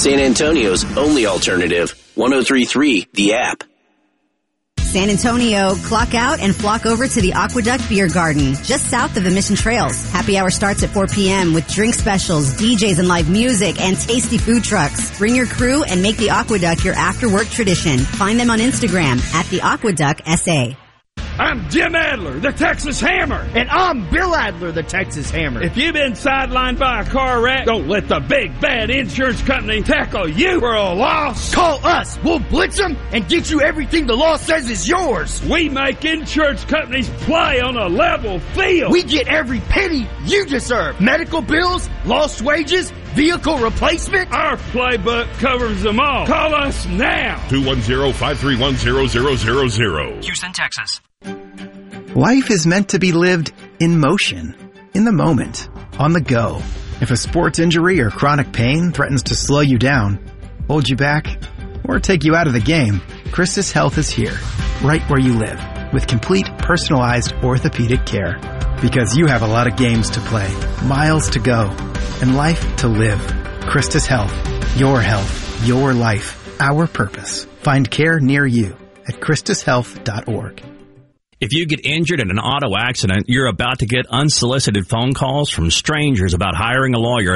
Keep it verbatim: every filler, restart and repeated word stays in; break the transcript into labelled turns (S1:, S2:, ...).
S1: San Antonio's only alternative, one oh three point three The App.
S2: San Antonio, clock out and flock over to the Aqueduct Beer Garden, just south of the Mission Trails. Happy hour starts at four p.m. with drink specials, D Js and live music, and tasty food trucks. Bring your crew and make the Aqueduct your after-work tradition. Find them on Instagram at the Aqueduct S A.
S3: I'm Jim Adler, the Texas Hammer.
S4: And I'm Bill Adler, the Texas Hammer.
S3: If you've been sidelined by a car wreck, don't let the big bad insurance company tackle you for a loss.
S4: Call us. We'll blitz them and get you everything the law says is yours.
S3: We make insurance companies play on a level field.
S4: We get every penny you deserve. Medical bills, lost wages, vehicle replacement.
S3: Our playbook covers them all. Call us now.
S5: two one zero, five three one, zero zero zero zero.
S6: Houston, Texas.
S7: Life is meant to be lived in motion, in the moment, on the go. If a sports injury or chronic pain threatens to slow you down, hold you back, or take you out of the game, Christus Health is here, right where you live, with complete personalized orthopedic care. Because you have a lot of games to play, miles to go, and life to live. Christus Health. Your health. Your life. Our purpose. Find care near you at christus health dot org.
S8: If you get injured in an auto accident, you're about to get unsolicited phone calls from strangers about hiring a lawyer.